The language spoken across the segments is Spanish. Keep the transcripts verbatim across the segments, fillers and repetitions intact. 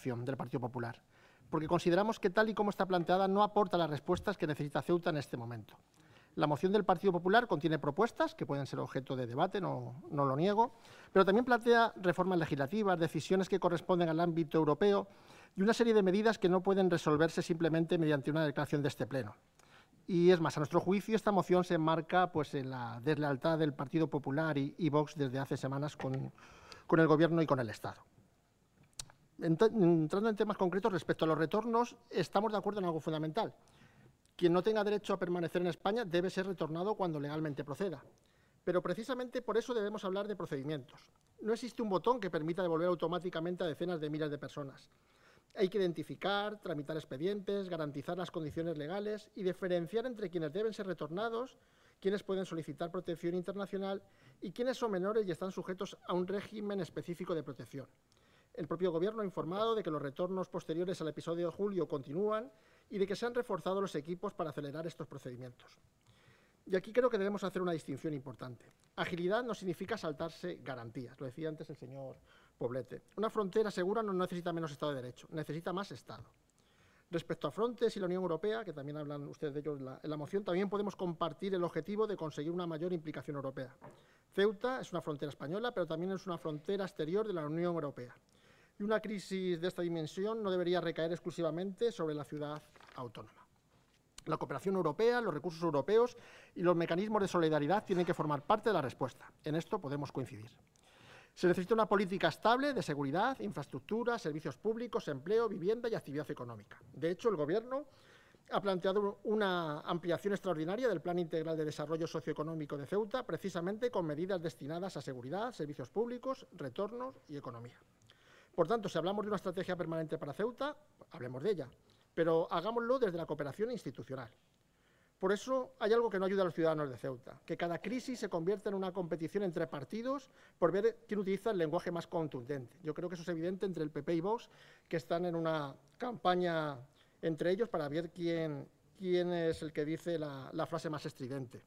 moción del Partido Popular, porque consideramos que tal y como está planteada no aporta las respuestas que necesita Ceuta en este momento. La moción del Partido Popular contiene propuestas que pueden ser objeto de debate, no, no lo niego, pero también plantea reformas legislativas, decisiones que corresponden al ámbito europeo y una serie de medidas que no pueden resolverse simplemente mediante una declaración de este Pleno. Y es más, a nuestro juicio, esta moción se enmarca pues, en la deslealtad del Partido Popular y, y Vox desde hace semanas con, con el Gobierno y con el Estado. Entrando en temas concretos respecto a los retornos, estamos de acuerdo en algo fundamental. Quien no tenga derecho a permanecer en España debe ser retornado cuando legalmente proceda. Pero precisamente por eso debemos hablar de procedimientos. No existe un botón que permita devolver automáticamente a decenas de miles de personas. Hay que identificar, tramitar expedientes, garantizar las condiciones legales y diferenciar entre quienes deben ser retornados, quienes pueden solicitar protección internacional y quienes son menores y están sujetos a un régimen específico de protección. El propio Gobierno ha informado de que los retornos posteriores al episodio de julio continúan y de que se han reforzado los equipos para acelerar estos procedimientos. Y aquí creo que debemos hacer una distinción importante. Agilidad no significa saltarse garantías, lo decía antes el señor Poblete. Una frontera segura no necesita menos Estado de Derecho, necesita más Estado. Respecto a Frontex y la Unión Europea, que también hablan ustedes de ello en la, en la moción, también podemos compartir el objetivo de conseguir una mayor implicación europea. Ceuta es una frontera española, pero también es una frontera exterior de la Unión Europea. Y una crisis de esta dimensión no debería recaer exclusivamente sobre la ciudad autónoma. La cooperación europea, los recursos europeos y los mecanismos de solidaridad tienen que formar parte de la respuesta. En esto podemos coincidir. Se necesita una política estable de seguridad, infraestructura, servicios públicos, empleo, vivienda y actividad económica. De hecho, el Gobierno ha planteado una ampliación extraordinaria del Plan Integral de Desarrollo Socioeconómico de Ceuta, precisamente con medidas destinadas a seguridad, servicios públicos, retornos y economía. Por tanto, si hablamos de una estrategia permanente para Ceuta, hablemos de ella, pero hagámoslo desde la cooperación institucional. Por eso hay algo que no ayuda a los ciudadanos de Ceuta, que cada crisis se convierta en una competición entre partidos por ver quién utiliza el lenguaje más contundente. Yo creo que eso es evidente entre el P P y Vox, que están en una campaña entre ellos para ver quién, quién es el que dice la, la frase más estridente.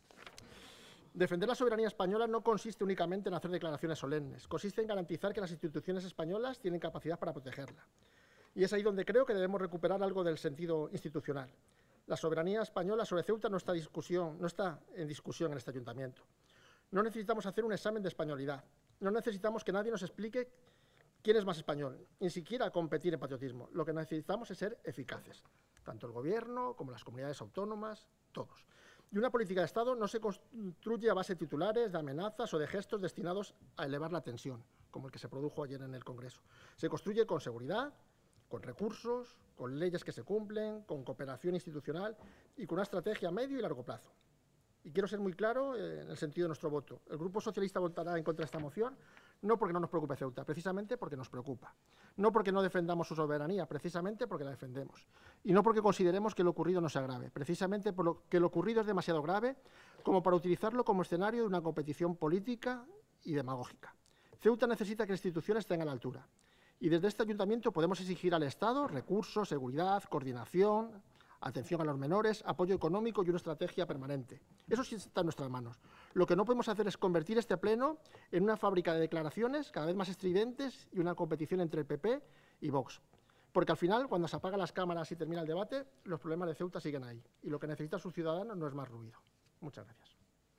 Defender la soberanía española no consiste únicamente en hacer declaraciones solemnes, consiste en garantizar que las instituciones españolas tienen capacidad para protegerla. Y es ahí donde creo que debemos recuperar algo del sentido institucional. La soberanía española sobre Ceuta no está, discusión, no está en discusión en este ayuntamiento. No necesitamos hacer un examen de españolidad. No necesitamos que nadie nos explique quién es más español, ni siquiera competir en patriotismo. Lo que necesitamos es ser eficaces, tanto el Gobierno como las comunidades autónomas, todos. Y una política de Estado no se construye a base de titulares, de amenazas o de gestos destinados a elevar la tensión, como el que se produjo ayer en el Congreso. Se construye con seguridad, con recursos, con leyes que se cumplen, con cooperación institucional y con una estrategia a medio y largo plazo. Y quiero ser muy claro en el sentido de nuestro voto. El Grupo Socialista votará en contra de esta moción, no porque no nos preocupe Ceuta, precisamente porque nos preocupa. No porque no defendamos su soberanía, precisamente porque la defendemos. Y no porque consideremos que lo ocurrido no sea grave, precisamente porque lo ocurrido es demasiado grave como para utilizarlo como escenario de una competición política y demagógica. Ceuta necesita que las instituciones estén a la altura. Y desde este ayuntamiento podemos exigir al Estado recursos, seguridad, coordinación, atención a los menores, apoyo económico y una estrategia permanente. Eso sí está en nuestras manos. Lo que no podemos hacer es convertir este pleno en una fábrica de declaraciones cada vez más estridentes y una competición entre el P P y Vox. Porque al final, cuando se apagan las cámaras y termina el debate, los problemas de Ceuta siguen ahí. Y lo que necesitan sus ciudadanos no es más ruido. Muchas gracias.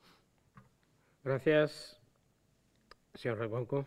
Gracias, señor Recuenco.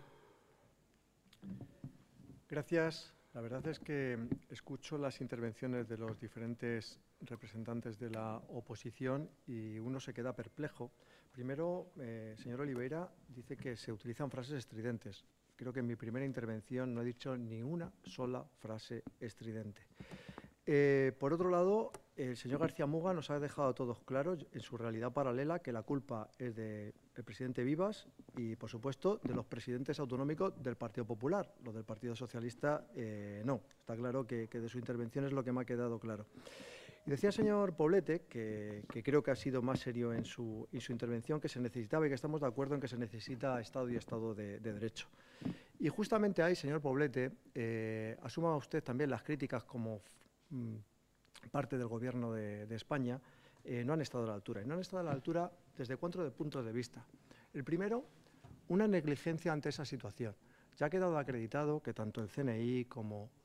Gracias. La verdad es que escucho las intervenciones de los diferentes representantes de la oposición y uno se queda perplejo. Primero, eh, señor Oliveira dice que se utilizan frases estridentes. Creo que en mi primera intervención no he dicho ni una sola frase estridente. Eh, por otro lado, el señor García Muga nos ha dejado a todos claros en su realidad paralela que la culpa es del presidente Vivas y, por supuesto, de los presidentes autonómicos del Partido Popular. Los del Partido Socialista eh, no. Está claro que, que de su intervención es lo que me ha quedado claro. Y decía el señor Poblete, que, que creo que ha sido más serio en su, en su intervención, que se necesitaba y que estamos de acuerdo en que se necesita Estado y Estado de, de Derecho. Y justamente ahí, señor Poblete, eh, asuma usted también las críticas como parte del Gobierno de, de España, eh, no han estado a la altura. Y no han estado a la altura desde cuatro puntos de vista. El primero, una negligencia ante esa situación. Ya ha quedado acreditado que tanto el C N I como